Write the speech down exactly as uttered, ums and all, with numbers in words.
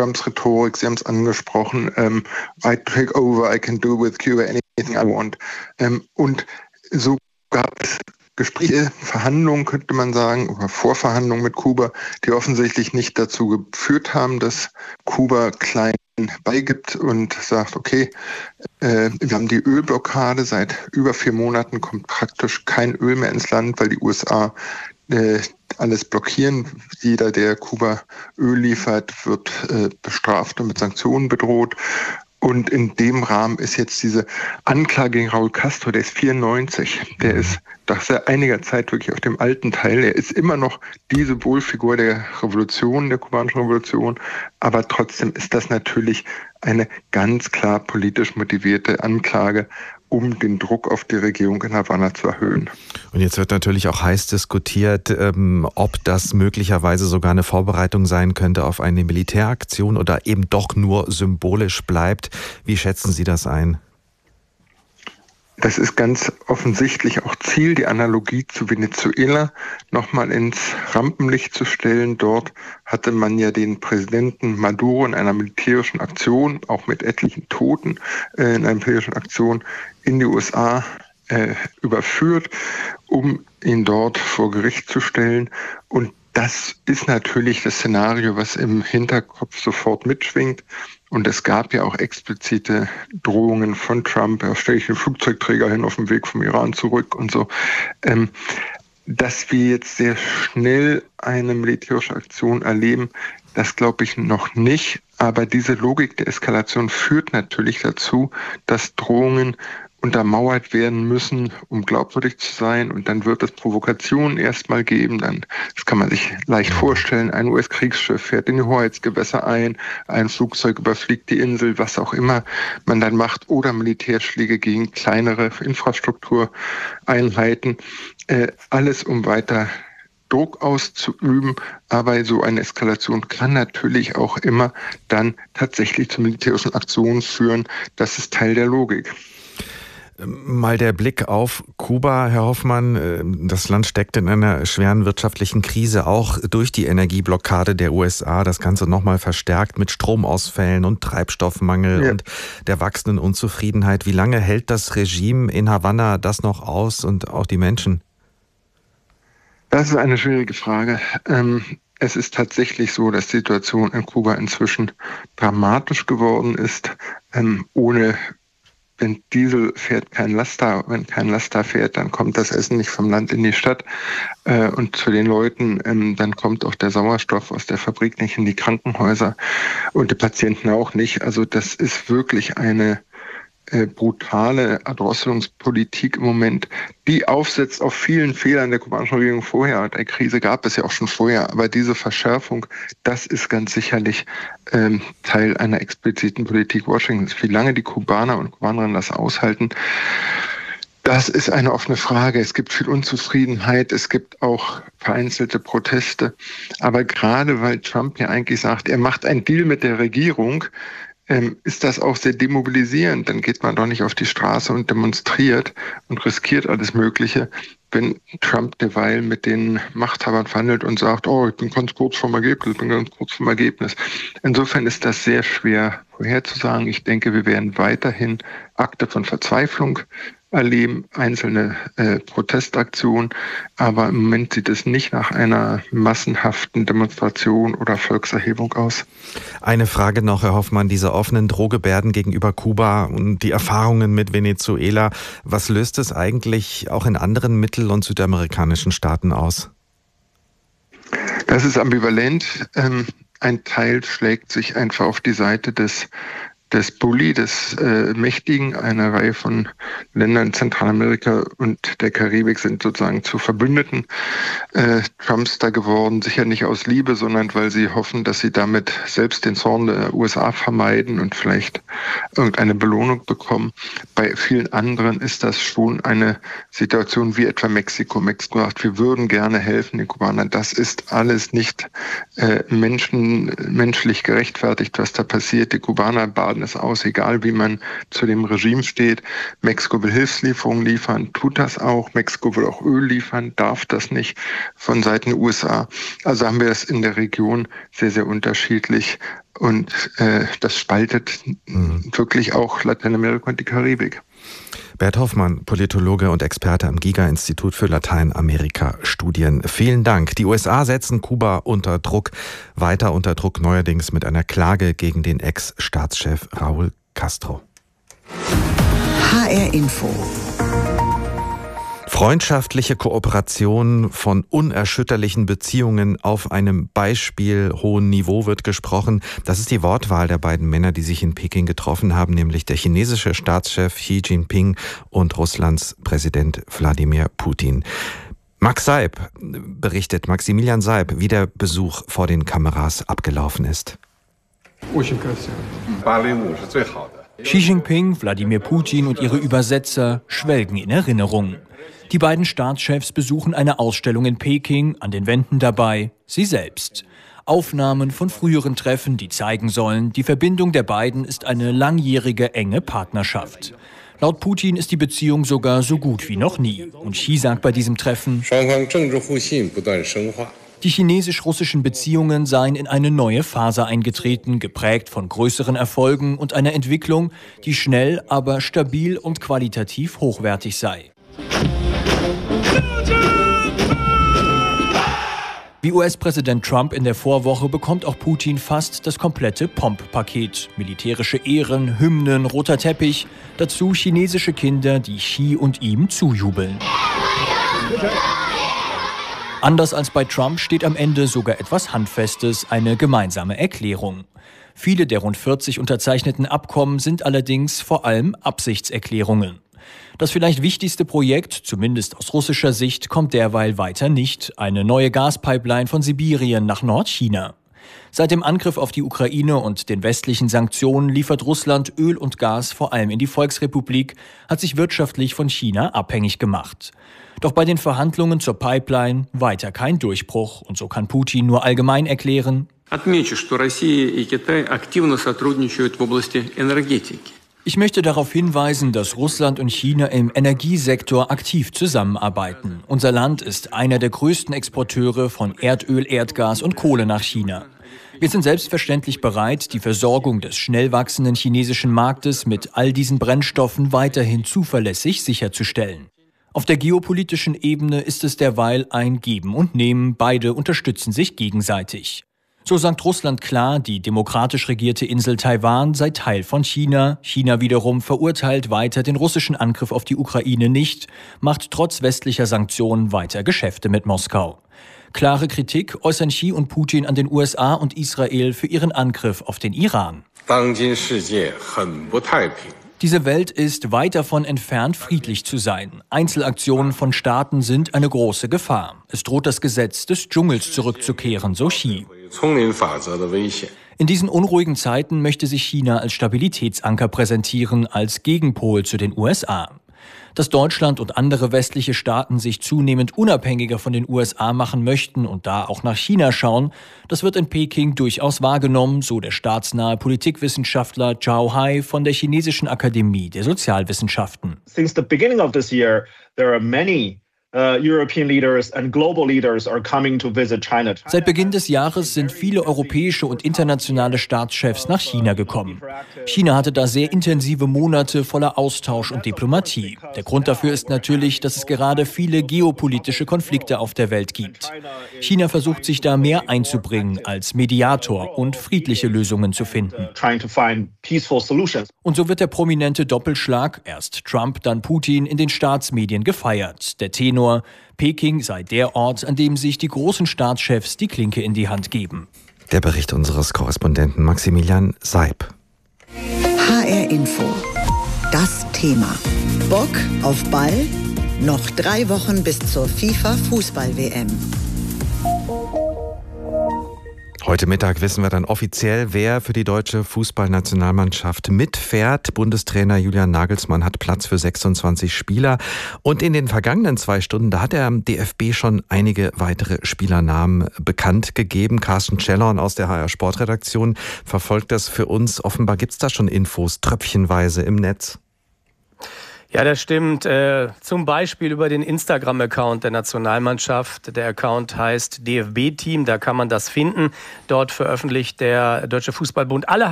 Trumps Rhetorik, Sie haben es angesprochen, ähm, I take over, I can do with Cuba anything I want. Ähm, und so gab es Gespräche, Verhandlungen könnte man sagen, oder Vorverhandlungen mit Kuba, die offensichtlich nicht dazu geführt haben, dass Kuba klein beigibt und sagt, okay, äh, wir haben die Ölblockade, seit über vier Monaten kommt praktisch kein Öl mehr ins Land, weil die U S A äh, alles blockieren. Jeder, der Kuba Öl liefert, wird äh, bestraft und mit Sanktionen bedroht. Und in dem Rahmen ist jetzt diese Anklage gegen Raúl Castro, der ist vierundneunzig, der ist nach sehr einiger Zeit wirklich auf dem alten Teil. Er ist immer noch die Symbolfigur der Revolution, der kubanischen Revolution, aber trotzdem ist das natürlich eine ganz klar politisch motivierte Anklage, um den Druck auf die Regierung in Havanna zu erhöhen. Und jetzt wird natürlich auch heiß diskutiert, ähm, ob das möglicherweise sogar eine Vorbereitung sein könnte auf eine Militäraktion oder eben doch nur symbolisch bleibt. Wie schätzen Sie das ein? Das ist ganz offensichtlich auch Ziel, die Analogie zu Venezuela nochmal ins Rampenlicht zu stellen. Dort hatte man ja den Präsidenten Maduro in einer militärischen Aktion, auch mit etlichen Toten, äh, in einer militärischen Aktion in die U S A äh, überführt, um ihn dort vor Gericht zu stellen. Und das ist natürlich das Szenario, was im Hinterkopf sofort mitschwingt. Und es gab ja auch explizite Drohungen von Trump, er stelle ich den Flugzeugträger hin auf dem Weg vom Iran zurück und so. Ähm, dass wir jetzt sehr schnell eine militärische Aktion erleben, das glaube ich noch nicht. Aber diese Logik der Eskalation führt natürlich dazu, dass Drohungen untermauert werden müssen, um glaubwürdig zu sein. Und dann wird es Provokationen erstmal geben. Dann, das kann man sich leicht vorstellen, ein U S-Kriegsschiff fährt in die Hoheitsgewässer ein, ein Flugzeug überfliegt die Insel, was auch immer man dann macht, oder Militärschläge gegen kleinere Infrastruktureinheiten. Äh, alles, um weiter Druck auszuüben, aber so eine Eskalation kann natürlich auch immer dann tatsächlich zu militärischen Aktionen führen. Das ist Teil der Logik. Mal der Blick auf Kuba, Herr Hoffmann. Das Land steckt in einer schweren wirtschaftlichen Krise, auch durch die Energieblockade der U S A. Das Ganze nochmal verstärkt mit Stromausfällen und Treibstoffmangel ja. und der wachsenden Unzufriedenheit. Wie lange hält das Regime in Havanna das noch aus und auch die Menschen? Das ist eine schwierige Frage. Es ist tatsächlich so, dass die Situation in Kuba inzwischen dramatisch geworden ist, ohne Wenn Diesel fährt, kein Laster. Wenn kein Laster fährt, dann kommt das Essen nicht vom Land in die Stadt. Äh, und zu den Leuten, ähm, dann kommt auch der Sauerstoff aus der Fabrik nicht in die Krankenhäuser und die Patienten auch nicht. Also das ist wirklich eine äh, brutale Erdrosselungspolitik im Moment, die aufsetzt auf vielen Fehlern der kubanischen Regierung vorher. Der Krise gab es ja auch schon vorher. Aber diese Verschärfung, das ist ganz sicherlich ähm, Teil einer expliziten Politik Washingtons. Wie lange die Kubaner und Kubanerinnen das aushalten, das ist eine offene Frage. Es gibt viel Unzufriedenheit, es gibt auch vereinzelte Proteste. Aber gerade weil Trump ja eigentlich sagt, er macht einen Deal mit der Regierung, ähm, ist das auch sehr demobilisierend. Dann geht man doch nicht auf die Straße und demonstriert und riskiert alles Mögliche, wenn Trump derweil mit den Machthabern verhandelt und sagt, oh, ich bin ganz kurz vom Ergebnis, ich bin ganz kurz vom Ergebnis. Insofern ist das sehr schwer vorherzusagen. Ich denke, wir werden weiterhin Akte von Verzweiflung erleben, einzelne äh, Protestaktionen, aber im Moment sieht es nicht nach einer massenhaften Demonstration oder Volkserhebung aus. Eine Frage noch, Herr Hoffmann, diese offenen Drohgebärden gegenüber Kuba und die Erfahrungen mit Venezuela, was löst es eigentlich auch in anderen mittel- und südamerikanischen Staaten aus? Das ist ambivalent. Ähm, ein Teil schlägt sich einfach auf die Seite des des Bully, des äh, Mächtigen. Eine Reihe von Ländern in Zentralamerika und der Karibik sind sozusagen zu Verbündeten äh, Trumps da geworden. Sicher nicht aus Liebe, sondern weil sie hoffen, dass sie damit selbst den Zorn der U S A vermeiden und vielleicht irgendeine Belohnung bekommen. Bei vielen anderen ist das schon eine Situation wie etwa Mexiko. Mexiko sagt, wir würden gerne helfen den Kubanern. Das ist alles nicht äh, Menschen, menschlich gerechtfertigt, was da passiert. Die Kubaner baden es aus, egal wie man zu dem Regime steht. Mexiko will Hilfslieferungen liefern, tut das auch. Mexiko will auch Öl liefern, darf das nicht von Seiten der U S A. Also haben wir es in der Region sehr, sehr unterschiedlich. Und äh, das spaltet mhm. wirklich auch Lateinamerika und die Karibik. Bert Hoffmann, Politologe und Experte am Giga-Institut für Lateinamerika-Studien. Vielen Dank. Die U S A setzen Kuba unter Druck, weiter unter Druck, neuerdings mit einer Klage gegen den Ex-Staatschef Raúl Castro. H R Info. Freundschaftliche Kooperation, von unerschütterlichen Beziehungen auf einem beispielhohen Niveau wird gesprochen. Das ist die Wortwahl der beiden Männer, die sich in Peking getroffen haben, nämlich der chinesische Staatschef Xi Jinping und Russlands Präsident Wladimir Putin. Max Seib berichtet, Maximilian Seib, wie der Besuch vor den Kameras abgelaufen ist. Xi Jinping, Wladimir Putin und ihre Übersetzer schwelgen in Erinnerung. Die beiden Staatschefs besuchen eine Ausstellung in Peking, an den Wänden dabei sie selbst. Aufnahmen von früheren Treffen, die zeigen sollen, die Verbindung der beiden ist eine langjährige, enge Partnerschaft. Laut Putin ist die Beziehung sogar so gut wie noch nie. Und Xi sagt bei diesem Treffen, die chinesisch-russischen Beziehungen seien in eine neue Phase eingetreten, geprägt von größeren Erfolgen und einer Entwicklung, die schnell, aber stabil und qualitativ hochwertig sei. Wie U S-Präsident Trump in der Vorwoche bekommt auch Putin fast das komplette Pomp-Paket. Militärische Ehren, Hymnen, roter Teppich, dazu chinesische Kinder, die Xi und ihm zujubeln. Anders als bei Trump steht am Ende sogar etwas Handfestes, eine gemeinsame Erklärung. Viele der rund vierzig unterzeichneten Abkommen sind allerdings vor allem Absichtserklärungen. Das vielleicht wichtigste Projekt, zumindest aus russischer Sicht, kommt derweil weiter nicht. Eine neue Gaspipeline von Sibirien nach Nordchina. Seit dem Angriff auf die Ukraine und den westlichen Sanktionen liefert Russland Öl und Gas vor allem in die Volksrepublik, hat sich wirtschaftlich von China abhängig gemacht. Doch bei den Verhandlungen zur Pipeline weiter kein Durchbruch. Und so kann Putin nur allgemein erklären: Ich möchte darauf hinweisen, dass Russland und China im Energiesektor aktiv zusammenarbeiten. Unser Land ist einer der größten Exporteure von Erdöl, Erdgas und Kohle nach China. Wir sind selbstverständlich bereit, die Versorgung des schnell wachsenden chinesischen Marktes mit all diesen Brennstoffen weiterhin zuverlässig sicherzustellen. Auf der geopolitischen Ebene ist es derweil ein Geben und Nehmen. Beide unterstützen sich gegenseitig. So sagt Russland klar, die demokratisch regierte Insel Taiwan sei Teil von China. China wiederum verurteilt weiter den russischen Angriff auf die Ukraine nicht, macht trotz westlicher Sanktionen weiter Geschäfte mit Moskau. Klare Kritik äußern Xi und Putin an den U S A und Israel für ihren Angriff auf den Iran. Diese Welt ist weit davon entfernt, friedlich zu sein. Einzelaktionen von Staaten sind eine große Gefahr. Es droht das Gesetz des Dschungels zurückzukehren, so Xi. In diesen unruhigen Zeiten möchte sich China als Stabilitätsanker präsentieren, als Gegenpol zu den U S A. Dass Deutschland und andere westliche Staaten sich zunehmend unabhängiger von den U S A machen möchten und da auch nach China schauen, das wird in Peking durchaus wahrgenommen, so der staatsnahe Politikwissenschaftler Zhao Hai von der Chinesischen Akademie der Sozialwissenschaften. Since the beginning of this year, there are many Uh, European leaders and global leaders are coming to visit China. Seit Beginn des Jahres sind viele europäische und internationale Staatschefs nach China gekommen. China hatte da sehr intensive Monate voller Austausch und Diplomatie. Der Grund dafür ist natürlich, dass es gerade viele geopolitische Konflikte auf der Welt gibt. China versucht sich da mehr einzubringen als Mediator und friedliche Lösungen zu finden. Und so wird der prominente Doppelschlag, erst Trump, dann Putin, in den Staatsmedien gefeiert. Der Tenor: Peking sei der Ort, an dem sich die großen Staatschefs die Klinke in die Hand geben. Der Bericht unseres Korrespondenten Maximilian Seib. H R Info. Das Thema. Bock auf Ball? Noch drei Wochen bis zur FIFA-Fußball-W M. Heute Mittag wissen wir dann offiziell, wer für die deutsche Fußballnationalmannschaft mitfährt. Bundestrainer Julian Nagelsmann hat Platz für sechsundzwanzig Spieler. Und in den vergangenen zwei Stunden, da hat der D F B schon einige weitere Spielernamen bekannt gegeben. Carsten Schellhorn aus der H R Sportredaktion verfolgt das für uns. Offenbar gibt es da schon Infos, tröpfchenweise im Netz. Ja, das stimmt. Äh, zum Beispiel über den Instagram-Account der Nationalmannschaft. Der Account heißt D F B-Team, da kann man das finden. Dort veröffentlicht der Deutsche Fußballbund alle